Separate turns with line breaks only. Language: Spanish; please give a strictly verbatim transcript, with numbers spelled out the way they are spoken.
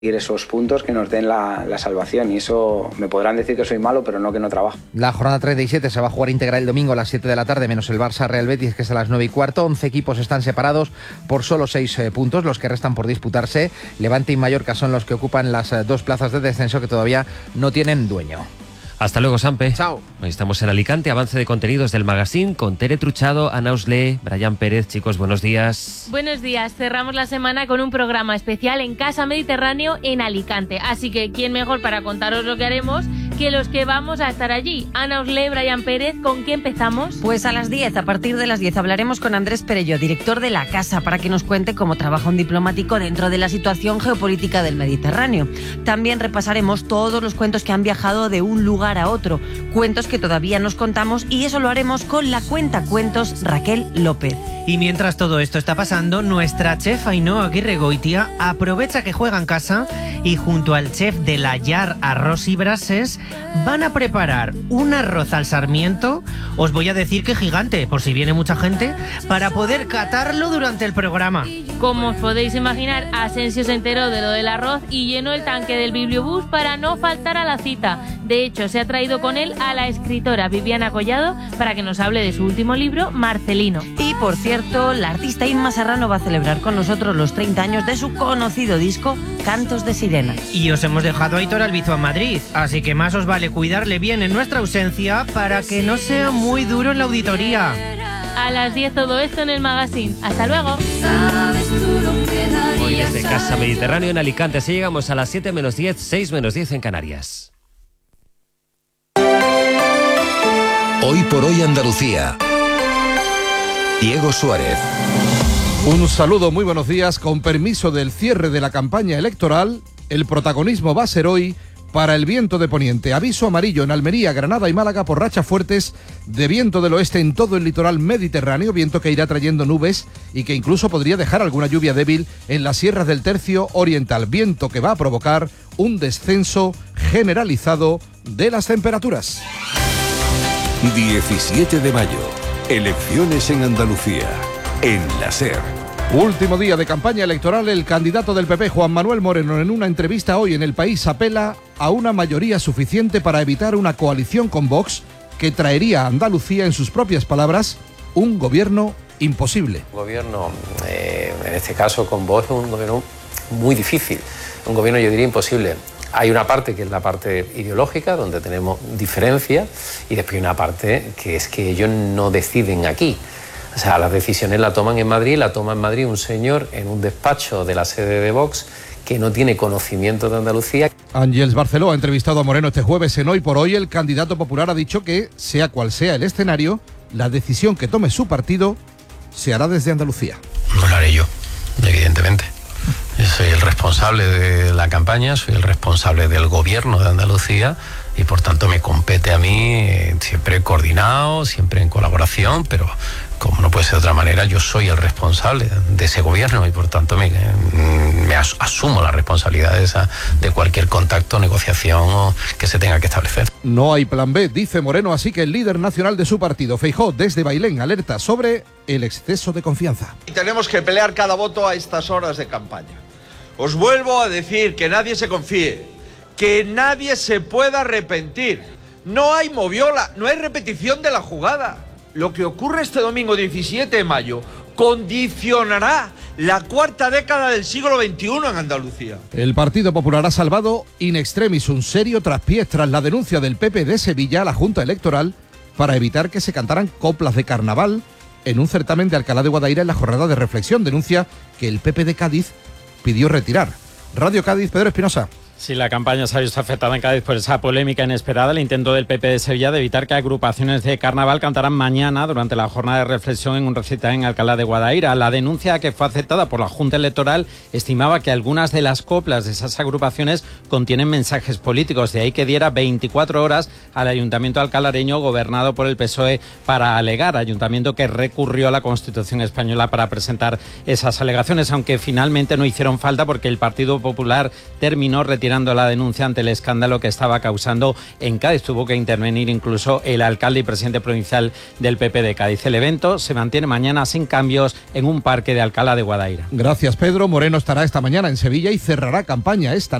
esos puntos que nos den la, la salvación, y eso me podrán decir que soy malo, pero no que no trabajo.
La jornada treinta y siete se va a jugar íntegra el domingo a las siete de la tarde, menos el Barça Real Betis, que es a las nueve y cuarto. once equipos están separados por solo seis eh, puntos, los que restan por disputarse. Levante y Mallorca son los que ocupan las eh, dos plazas de descenso que todavía no tienen dueño.
Hasta luego, Sampe.
Chao.
Hoy estamos en Alicante, avance de contenidos del magazine con Tere Truchado, Ana Oslé, Brian Pérez. Chicos, buenos días.
Buenos días. Cerramos la semana con un programa especial en Casa Mediterráneo en Alicante. Así que, ¿quién mejor para contaros lo que haremos que los que vamos a estar allí? Ana Oslé, Brian Pérez, ¿con qué empezamos?
Pues a las diez, a partir de las diez, hablaremos con Andrés Perello, director de la Casa, para que nos cuente cómo trabaja un diplomático dentro de la situación geopolítica del Mediterráneo. También repasaremos todos los cuentos que han viajado de un lugar a otro, cuentos que todavía nos contamos, y eso lo haremos con la cuenta cuentos Raquel López.
Y mientras todo esto está pasando, nuestra chef Ainhoa Aguirregoitia aprovecha que juega en casa y junto al chef de la Llar Arroz y Brases van a preparar un arroz al sarmiento, os voy a decir que gigante, por si viene mucha gente, para poder catarlo durante el programa.
Como os podéis imaginar, Asensio se enteró de lo del arroz y llenó el tanque del bibliobús para no faltar a la cita. De hecho, se ha traído con él a la escritora Viviana Collado para que nos hable de su último libro, Marcelino.
Y por cierto, la artista Inma Serrano va a celebrar con nosotros los treinta años de su conocido disco Cantos de Sirena.
Y os hemos dejado a Aitor Albizu en Madrid, así que más os vale cuidarle bien en nuestra ausencia para que no sea muy duro en la auditoría.
A las diez todo esto en el magazine. ¡Hasta luego!
Hoy desde Casa Mediterráneo en Alicante, así llegamos a las siete menos diez, seis menos diez en Canarias.
Hoy por hoy Andalucía. Diego Suárez.
Un saludo, muy buenos días. Con permiso del cierre de la campaña electoral, el protagonismo va a ser hoy para el viento de poniente. Aviso amarillo en Almería, Granada y Málaga por rachas fuertes de viento del oeste en todo el litoral mediterráneo, viento que irá trayendo nubes y que incluso podría dejar alguna lluvia débil en las sierras del tercio oriental, viento que va a provocar un descenso generalizado de las temperaturas.
diecisiete de mayo, elecciones en Andalucía, en la SER.
Último día de campaña electoral, el candidato del P P, Juan Manuel Moreno, en una entrevista hoy en El País, apela a una mayoría suficiente para evitar una coalición con Vox que traería a Andalucía, en sus propias palabras, un gobierno imposible.
Un gobierno, eh, en este caso con Vox, es un gobierno muy difícil, un gobierno yo diría imposible. Hay una parte que es la parte ideológica, donde tenemos diferencias, y después hay una parte que es que ellos no deciden aquí. O sea, las decisiones la toman en Madrid, la toma en Madrid un señor en un despacho de la sede de Vox que no tiene conocimiento de Andalucía.
Ángels Barceló ha entrevistado a Moreno este jueves en Hoy por Hoy. El candidato popular ha dicho que, sea cual sea el escenario, la decisión que tome su partido se hará desde Andalucía.
No lo haré yo, evidentemente. Yo soy el responsable de la campaña, soy el responsable del gobierno de Andalucía y por tanto me compete a mí, eh, siempre coordinado, siempre en colaboración, pero como no puede ser de otra manera, yo soy el responsable de ese gobierno y por tanto me, me as, asumo la responsabilidad de, esa, de cualquier contacto, negociación o que se tenga que establecer.
No hay plan B, dice Moreno, así que el líder nacional de su partido, Feijóo, desde Bailén, alerta sobre el exceso de confianza.
Y tenemos que pelear cada voto a estas horas de campaña. Os vuelvo a decir que nadie se confíe, que nadie se pueda arrepentir. No hay moviola, no hay repetición de la jugada. Lo que ocurre este domingo diecisiete de mayo condicionará la cuarta década del siglo veintiuno en Andalucía.
El Partido Popular ha salvado in extremis un serio traspiés tras la denuncia del P P de Sevilla a la Junta Electoral para evitar que se cantaran coplas de carnaval en un certamen de Alcalá de Guadaira en la jornada de reflexión. Denuncia que el P P de Cádiz pidió retirar. Radio Cádiz, Pedro Espinosa.
Sí, la campaña se ha visto afectada en Cádiz por esa polémica inesperada, el intento del P P de Sevilla de evitar que agrupaciones de carnaval cantaran mañana durante la jornada de reflexión en un recital en Alcalá de Guadaira. La denuncia, que fue aceptada por la Junta Electoral, estimaba que algunas de las coplas de esas agrupaciones contienen mensajes políticos, de ahí que diera veinticuatro horas al Ayuntamiento alcalareño, gobernado por el P S O E, para alegar, ayuntamiento que recurrió a la Constitución española para presentar esas alegaciones, aunque finalmente no hicieron falta porque el Partido Popular terminó retirando retirando la denuncia ante el escándalo que estaba causando en Cádiz. Tuvo que intervenir incluso el alcalde y presidente provincial del P P de Cádiz. El evento se mantiene mañana sin cambios en un parque de Alcalá de Guadaira.
Gracias, Pedro. Moreno estará esta mañana en Sevilla y cerrará campaña esta